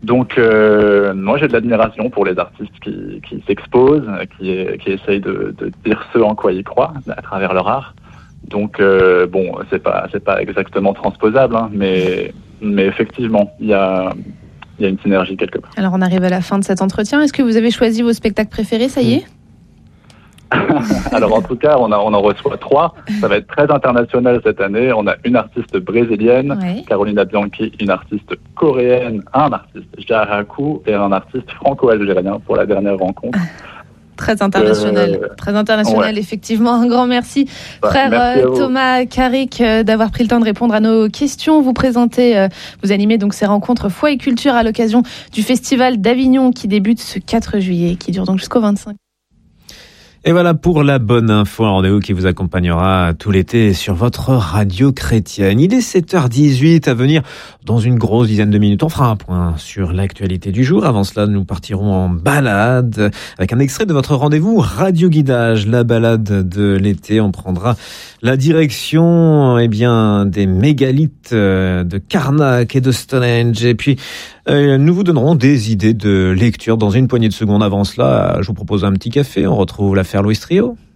Donc, moi, j'ai de l'admiration pour les artistes qui s'exposent, qui essayent de dire ce en quoi ils croient à travers leur art. Donc, bon, c'est pas exactement transposable, hein, mais effectivement, il y a une synergie quelque part. Alors, on arrive à la fin de cet entretien. Est-ce que vous avez choisi vos spectacles préférés, ça y est? Alors en tout cas, on en reçoit 3. Ça va être très international cette année. On a une artiste brésilienne, Ouais. Carolina Bianchi, une artiste coréenne, un artiste jaraku et un artiste franco-algérien pour la dernière rencontre. Très international, ouais. Effectivement. Un grand merci, frère merci Thomas Carrick, d'avoir pris le temps de répondre à nos questions. Vous présentez, vous animez donc ces rencontres foi et culture à l'occasion du Festival d'Avignon qui débute ce 4 juillet, qui dure donc jusqu'au 25. Et voilà pour la bonne info, un rendez-vous qui vous accompagnera tout l'été sur votre radio chrétienne. Il est 7h18 à venir dans une grosse dizaine de minutes. On fera un point sur l'actualité du jour. Avant cela, nous partirons en balade avec un extrait de votre rendez-vous Radio Guidage, la balade de l'été. On prendra la direction, des mégalithes de Karnak et de Stonehenge. Et puis, nous vous donnerons des idées de lecture dans une poignée de secondes. Avant cela, je vous propose un petit café. On retrouve l'affaire Louis Trio.